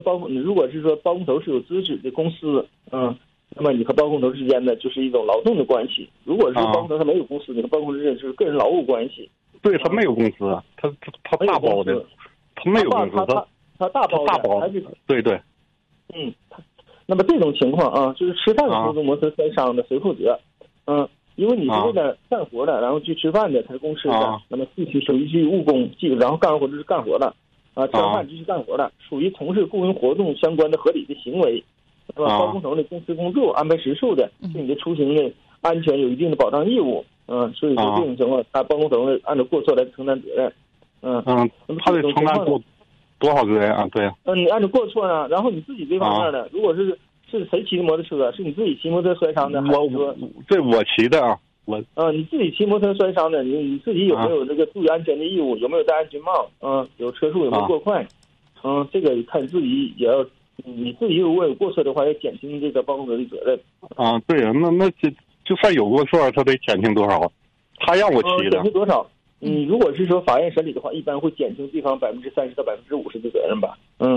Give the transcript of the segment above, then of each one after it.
你如果是说包工头是有资质的公司，那么你和包工头之间呢就是一种劳动的关系。如果是包工头他没有公司，你和包工头之间就是个人劳务关系。 对，他没有公司，他大包的，他没有公司， 他大包的，还是对对。 那么这种情况啊，就是吃饭的时候的摩托车商的谁负责？因为你是为了干活的，然后去吃饭的才是公司的，那么属于去务工，然后干完活就是干活的，吃完饭就去干活的，属于从事雇佣活动相关的合理的行为。是吧？包工头的公司工作安排时数的，对你的出行的安全有一定的保障义务。所以说这种情况，他包工头呢按照过错来承担责任。 他得承担多少责任啊？对。 你按照过错呢，然后你自己这方面的，如果是谁骑的摩托车，是你自己骑摩托车摔伤的，还是说我骑的啊？ 你自己骑摩托车摔伤的，你自己有没有这个注意安全的义务？有没有戴安全帽？有车速有没有过快？这个看自己也要。你自己如果有过错的话，要减轻这个包工头的责任。 对，那就算有过错，他得减轻多少？他让我骑的。 减轻多少？如果是说法院审理的话，一般会减轻对方30%到50%的责任吧。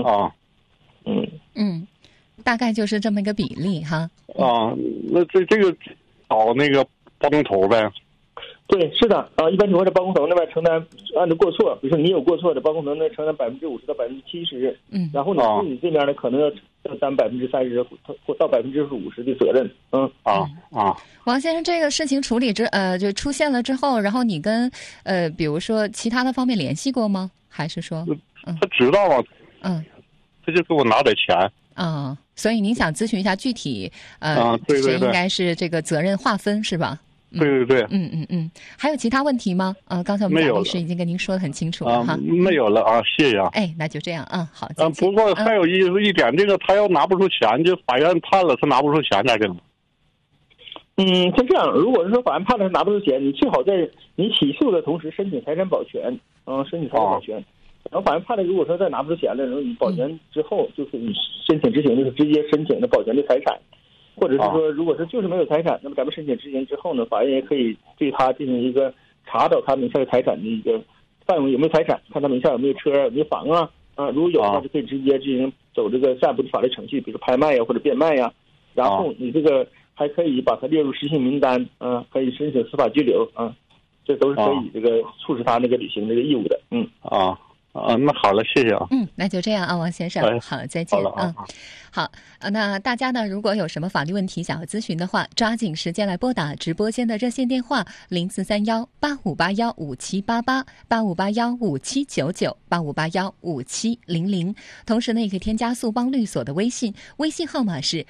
大概就是这么一个比例哈。 那这个找那个包工头呗。 对，是的一般情况下包工头那边承担按照过错，比如说你有过错的，包工头呢承担50%到70%，然后你自己这边呢可能要担30%或到50%的责任。 王先生，这个事情处理就出现了之后，然后你跟比如说其他的方面联系过吗？还是说他知道啊？他就给我拿点钱。 所以您想咨询一下具体对， 谁应该是这个责任划分是吧？ 对。 还有其他问题吗？刚才我们贾律师已经跟您说得很清楚了哈。 没有了谢谢啊。 那就这样好。 不过还有一点，这个他要拿不出钱，就法院判了他拿不出钱咋整？ 是这样，如果是说法院判了他拿不出钱，你最好在你起诉的同时申请财产保全，申请财产保全。然后法院判了，如果说再拿不出钱了，然后你保全之后，就是你申请执行就是直接申请的保全的财产。或者是说，如果是就是没有财产，那么咱们申请执行之后呢，法院也可以对他进行一个查找他名下的财产的一个范围有没有财产，看他名下有没有车有没有房如果有的话就可以直接进行走这个下一步的法律程序，比如说拍卖或者变卖然后你这个还可以把它列入失信名单可以申请司法拘留这都是可以这个促使他那个履行这个义务的。 那好了，谢谢啊。 那就这样王先生，好，再见好，那大家呢，如果有什么法律问题想要咨询的话，抓紧时间来拨打直播间的热线电话0431858157888581579985815700，同时呢，也可以添加速帮律所的微信号码是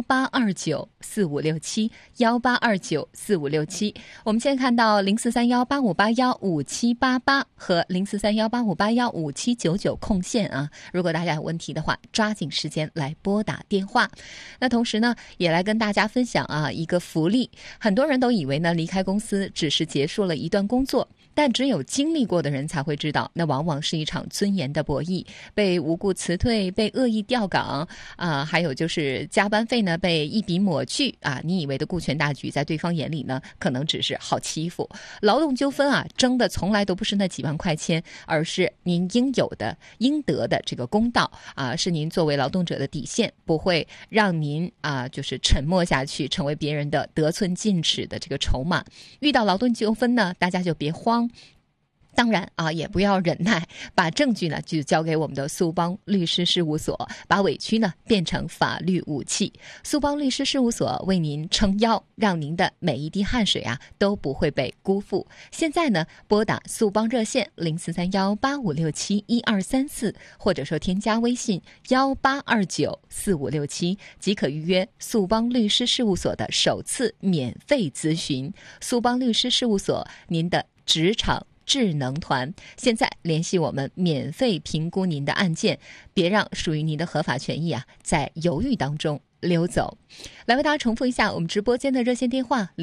1829456718294567。我们现在看到043185815788和043185815799空线如果大家有问题的话，抓紧时间来拨打电话。那同时呢，也来跟大家分享一个福利。很多人都以为呢，离开公司只是结束了一段工作，但只有经历过的人才会知道，那往往是一场尊严的博弈，被无故辞退，被恶意调岗还有就是加班费呢被一笔抹去你以为的顾全大局，在对方眼里呢可能只是好欺负。劳动纠纷争的从来都不是那几万块钱，而是您应有的应得的这个公道是您作为劳动者的底线，不会让您就是沉默下去，成为别人的得寸进尺的这个筹码。遇到劳动纠纷呢，大家就别慌，当然也不要忍耐，把证据呢就交给我们的苏邦律师事务所，把委屈呢变成法律武器。苏邦律师事务所为您撑腰，让您的每一滴汗水都不会被辜负。现在呢，拨打苏邦热线043185671234，或者说添加微信18294567，即可预约苏邦律师事务所的首次免费咨询。苏邦律师事务所，您的职场智能团，现在联系我们，免费评估您的案件，别让属于您的合法权益在犹豫当中溜走。来为大家重复一下我们直播间的热线电话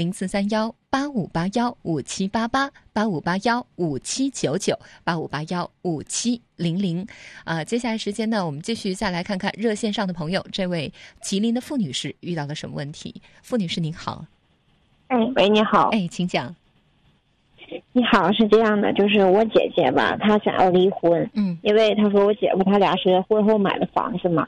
：043185815788，85815799，85815700。接下来时间呢，我们继续再来看看热线上的朋友。这位吉林的傅女士遇到了什么问题？傅女士您好。 喂，你好。 请讲。 你好，是这样的，就是我姐姐吧，她想要离婚，因为她说我姐夫他俩是婚后买的房子嘛，